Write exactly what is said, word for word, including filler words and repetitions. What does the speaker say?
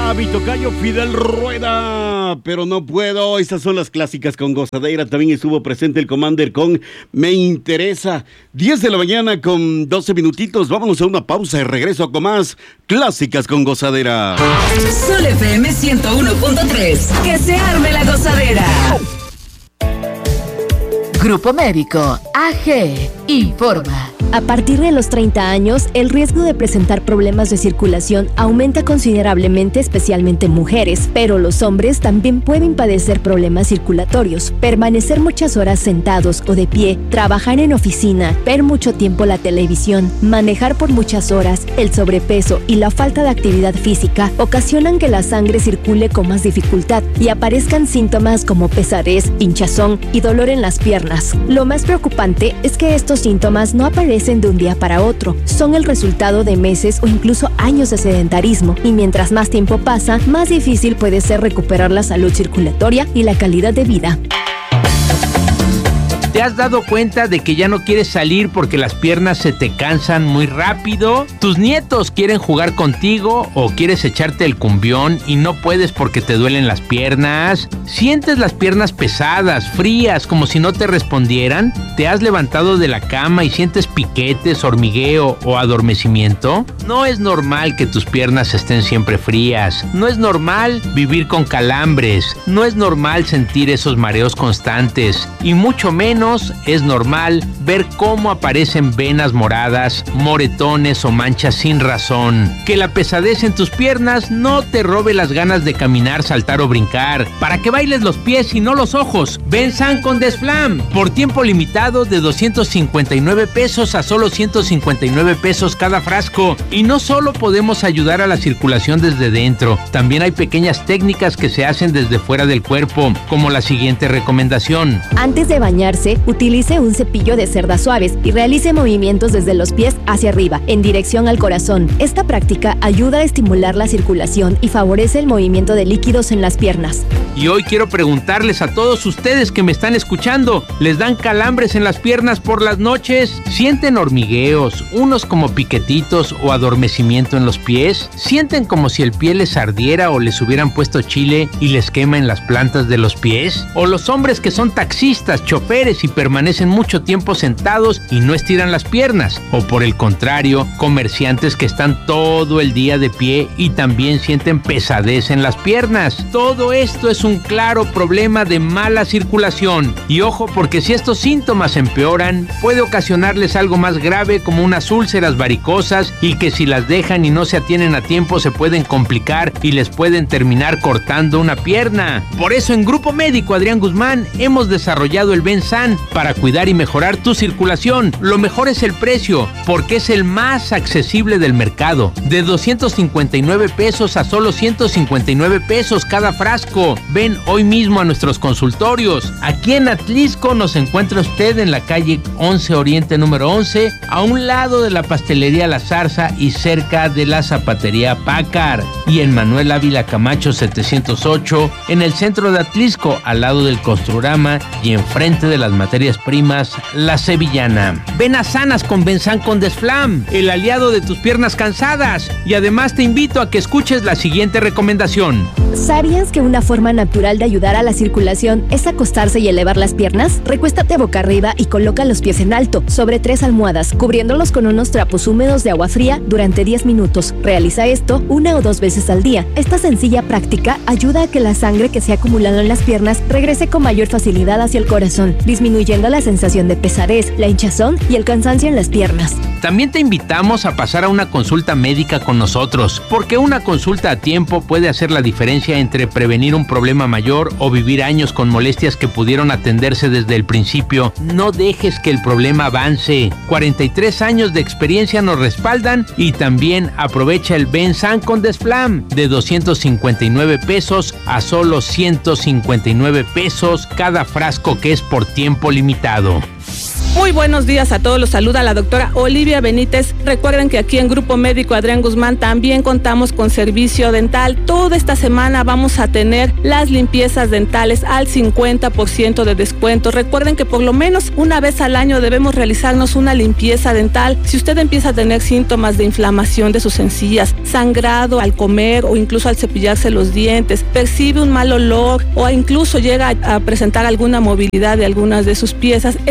va, mi tocayo Fidel Rueda, pero no puedo. Estas son las clásicas con gozadera. También estuvo presente el Commander con Me Interesa. diez de la mañana con doce minutitos. Vámonos a una pausa y regreso con más clásicas con gozadera. Sol F M ciento uno punto tres. Que se arme la gozadera. Grupo Médico A G informa. A partir de los treinta años, el riesgo de presentar problemas de circulación aumenta considerablemente, especialmente en mujeres, pero los hombres también pueden padecer problemas circulatorios. Permanecer muchas horas sentados o de pie, trabajar en oficina, ver mucho tiempo la televisión, manejar por muchas horas, el sobrepeso y la falta de actividad física ocasionan que la sangre circule con más dificultad y aparezcan síntomas como pesadez, hinchazón y dolor en las piernas. Lo más preocupante es que estos síntomas no aparecen de un día para otro, son el resultado de meses o incluso años de sedentarismo, y mientras más tiempo pasa, más difícil puede ser recuperar la salud circulatoria y la calidad de vida. ¿Te has dado cuenta de que ya no quieres salir porque las piernas se te cansan muy rápido? ¿Tus nietos quieren jugar contigo o quieres echarte el cumbión y no puedes porque te duelen las piernas? ¿Sientes las piernas pesadas, frías, como si no te respondieran? ¿Te has levantado de la cama y sientes piquetes, hormigueo o adormecimiento? No es normal que tus piernas estén siempre frías. No es normal vivir con calambres. No es normal sentir esos mareos constantes. Y mucho menos es normal ver cómo aparecen venas moradas, moretones o manchas sin razón. Que la pesadez en tus piernas no te robe las ganas de caminar, saltar o brincar. Para que bailes los pies y no los ojos. Benzan con Desflam. Por tiempo limitado de doscientos cincuenta y nueve pesos a solo ciento cincuenta y nueve pesos cada frasco. Y no solo podemos ayudar a la circulación desde dentro, también hay pequeñas técnicas que se hacen desde fuera del cuerpo, como la siguiente recomendación. Antes de bañarse, utilice un cepillo de cerdas suaves y realice movimientos desde los pies hacia arriba, en dirección al corazón. Esta práctica ayuda a estimular la circulación y favorece el movimiento de líquidos en las piernas. Y hoy quiero preguntarles a todos ustedes que me están escuchando, ¿les dan calambres en las piernas por las noches? ¿Sienten hormigueos, unos como piquetitos o adormecimiento en los pies? ¿Sienten como si el pie les ardiera o les hubieran puesto chile y les quema en las plantas de los pies? ¿O los hombres que son taxistas, choferes y permanecen mucho tiempo sentados y no estiran las piernas? O por el contrario, comerciantes que están todo el día de pie y también sienten pesadez en las piernas. Todo esto es un claro problema de mala circulación. Y ojo, porque si estos síntomas empeoran, puede ocasionarles algo más grave como unas úlceras varicosas, y que si las dejan y no se atienden a tiempo se pueden complicar y les pueden terminar cortando una pierna. Por eso en Grupo Médico Adrián Guzmán hemos desarrollado el Benzan para cuidar y mejorar tu circulación. Lo mejor es el precio, porque es el más accesible del mercado. De doscientos cincuenta y nueve pesos a solo ciento cincuenta y nueve pesos cada frasco. Ven hoy mismo a nuestros consultorios. Aquí en Atlisco nos encuentra usted en la calle once Oriente número once, a un lado de la pastelería La Zarza y cerca de la zapatería Pácar. Y en Manuel Ávila Camacho setecientos ocho, en el centro de Atlisco, al lado del Construrama y enfrente de las materias primas La Sevillana. Venas sanas con Benzan con Desflam, el aliado de tus piernas cansadas. Y además te invito a que escuches la siguiente recomendación. ¿Sabías que una forma natural de ayudar a la circulación es acostarse y elevar las piernas? Recuéstate boca arriba y coloca los pies en alto, sobre tres almohadas, cubriéndolos con unos trapos húmedos de agua fría durante diez minutos. Realiza esto una o dos veces al día. Esta sencilla práctica ayuda a que la sangre que se ha acumulado en las piernas regrese con mayor facilidad hacia el corazón, disminuyendo la sensación de pesadez, la hinchazón y el cansancio en las piernas. También te invitamos a pasar a una consulta médica con nosotros, porque una consulta a tiempo puede hacer la diferencia entre prevenir un problema mayor o vivir años con molestias que pudieron atenderse desde el principio. No dejes que el problema avance. cuarenta y tres años de experiencia nos respaldan, y también aprovecha el Benzan con Desflam de doscientos cincuenta y nueve pesos a solo ciento cincuenta y nueve pesos cada frasco, que es por tiempo limitado. Muy buenos días a todos, los saluda la doctora Olivia Benítez. Recuerden que aquí en Grupo Médico Adrián Guzmán también contamos con servicio dental. Toda esta semana vamos a tener las limpiezas dentales al cincuenta por ciento de descuento. Recuerden que por lo menos una vez al año debemos realizarnos una limpieza dental. Si usted empieza a tener síntomas de inflamación de sus encías, sangrado al comer o incluso al cepillarse los dientes, percibe un mal olor o incluso llega a presentar alguna movilidad de algunas de sus piezas,